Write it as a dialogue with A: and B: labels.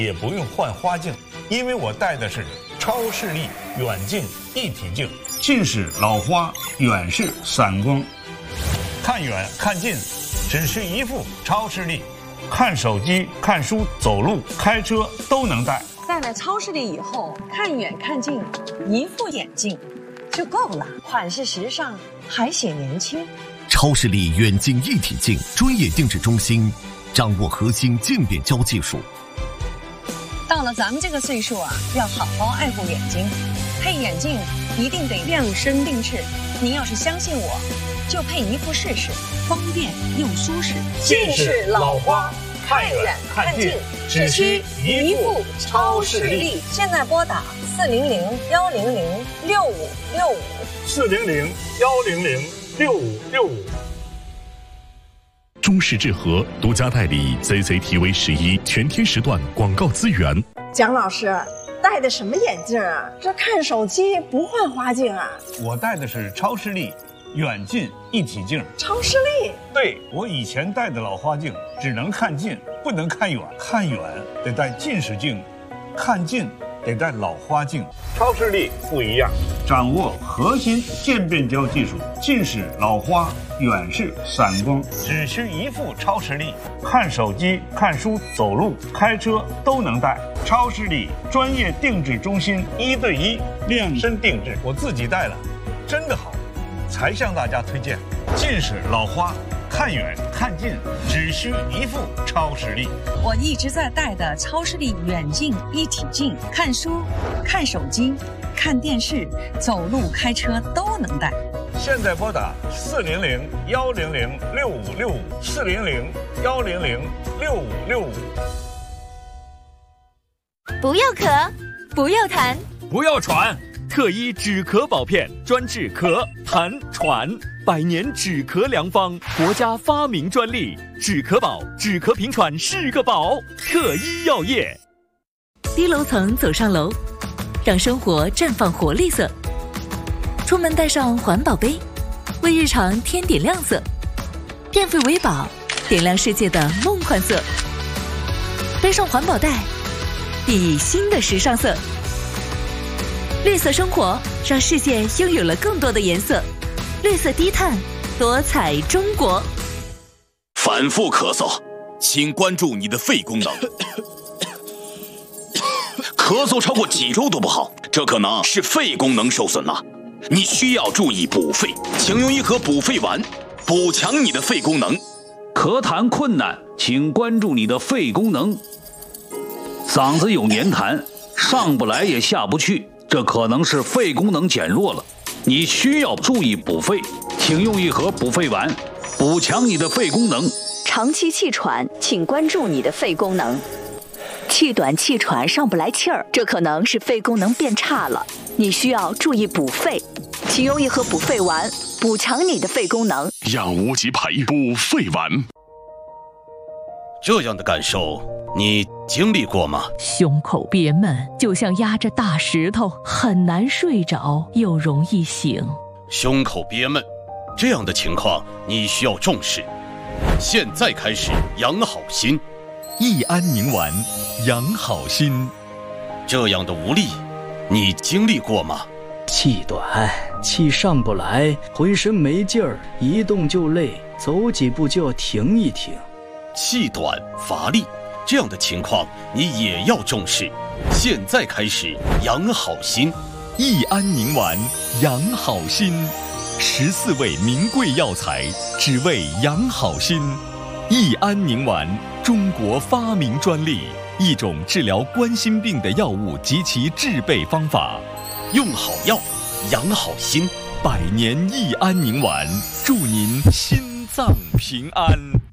A: 也不用换花镜，因为我戴的是超视力远近一体镜，近视老花，远视散光，看远看近只需一副超视力，看手机、看书、走路、开车都能戴。
B: 戴了超视力以后，看远看近，一副眼镜就够了，款式时尚，还显年轻。
C: 超视力远近一体镜专业定制中心，掌握核心渐变焦技术。
B: 到了咱们这个岁数啊，要好好爱护眼睛，配眼镜一定得量身定制。您要是相信我，就配一副试试，方便又舒适。
A: 近视老花，看远看近，只需一副超视力。
B: 现在拨打
A: 400-100-6565，400-100-6565。
D: 中视智和独家代理 CCTV11全天时段广告资源。
E: 蒋老师，戴的什么眼镜啊？这看手机不换花镜啊？
A: 我戴的是超视力远近一体镜。
E: 超视力？
A: 对，我以前戴的老花镜只能看近，不能看远，看远得戴近视镜，看近得戴老花镜。超视力不一样，掌握核心渐变焦技术，近视老花，远视散光，只需一副超视力，看手机、看书、走路、开车都能戴。超视力专业定制中心，1对1量身定制，我自己戴了，真的好，才向大家推荐。近视老花，看远看近只需一副超视力。
B: 我一直在戴的超视力远近一体镜，看书、看手机、看电视、走路、开车都能戴。
A: 现在拨打400-100-6565，400-100-6565。
F: 不要咳，不要痰，
G: 不要喘，特医止咳宝片专治咳、痰、喘，100年止咳良方，国家发明专利，止咳宝，止咳平喘是个宝，特医药业。
F: 低楼层走上楼，让生活绽放活力色。出门带上环保杯，为日常添点亮色。电费为宝，点亮世界的梦幻色。背上环保袋，熠熠新的时尚色。绿色生活，让世界拥有了更多的颜色。绿色低碳，多彩中国。
H: 反复咳嗽，请关注你的肺功能。咳嗽超过几周都不好，这可能是肺功能受损了。你需要注意补肺，请用一盒补肺丸，补强你的肺功能。
I: 咳痰困难，请关注你的肺功能。嗓子有黏痰，上不来也下不去，这可能是肺功能减弱了。你需要注意补肺，请用一盒补肺丸，补强你的肺功能。
J: 长期气喘，请关注你的肺功能。气短气喘上不来气儿，这可能是肺功能变差了，你需要注意补肺，请用一盒补肺丸，补强你的肺功能。
D: 养无极培补肺丸。
H: 这样的感受你经历过吗？
K: 胸口憋闷，就像压着大石头，很难睡着，又容易醒。
H: 胸口憋闷，这样的情况你需要重视。现在开始养好心，
C: 益安宁丸，养好心。
H: 这样的无力，你经历过吗？
L: 气短，气上不来，浑身没劲儿，一动就累，走几步就要停一停。
H: 气短乏力，这样的情况你也要重视。现在开始养好心，
C: 益安宁丸，养好心。14味名贵药材，只为养好心。益安宁丸，中国发明专利，一种治疗冠心病的药物及其制备方法。
H: 用好药，养好心。
C: 100年益安宁丸，祝您心脏平安。